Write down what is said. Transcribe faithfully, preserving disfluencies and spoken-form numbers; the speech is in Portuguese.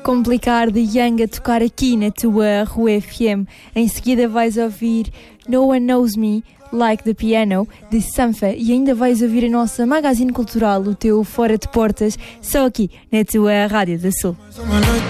Complicar de Young a tocar aqui na tua Rua F M. Em seguida vais ouvir No One Knows Me Like the Piano, de Sanfa, e ainda vais ouvir a nossa Magazine Cultural, o teu Fora de Portas, só aqui na tua Rádio da Sul.